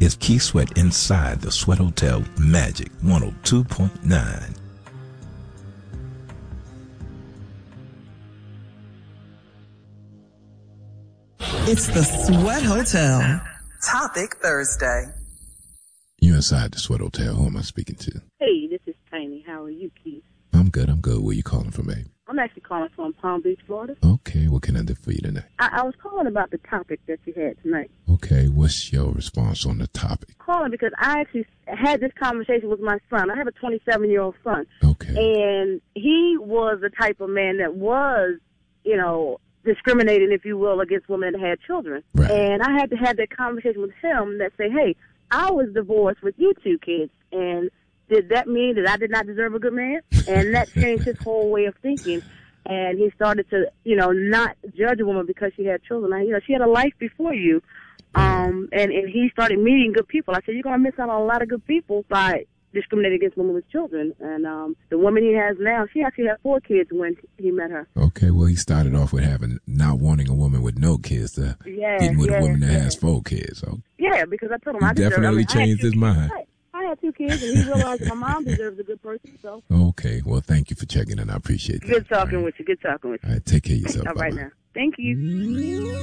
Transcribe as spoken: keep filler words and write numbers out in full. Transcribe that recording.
It's Keith Sweat inside the Sweat Hotel Magic one oh two point nine. It's the Sweat Hotel. Topic Thursday. You inside the Sweat Hotel. Who am I speaking to? Hey, this is Tiny. How are you, Keith? I'm good. I'm good. Where you calling from, babe? I'm actually calling from Palm Beach, Florida. Okay. What can I do for you tonight? I, I was calling about the topic that you had tonight. Okay. What's your response on the topic? Calling because I actually had this conversation with my son. I have a twenty-seven-year-old son. Okay. And he was the type of man that was, you know, discriminating, if you will, against women that had children. Right. And I had to have that conversation with him that say, hey, I was divorced with you two kids, and did that mean that I did not deserve a good man? And that changed his whole way of thinking. And he started to, you know, not judge a woman because she had children. I, you know, she had a life before you. Um, and, and he started meeting good people. I said, you're going to miss out on a lot of good people by discriminating against women with children. And um, the woman he has now, she actually had four kids when he met her. Okay, well, he started off with having not wanting a woman with no kids to yes, getting with yes, a woman that yes. has four kids. So yeah, because I told him he I deserve, definitely I mean, changed his mind. Right. I had two kids, and he realized my mom deserves a good person. So okay, well, thank you for checking in. I appreciate that. good talking All right. with you. Good talking with you. All right, take care of yourself. All right Bye-bye. now. Thank you.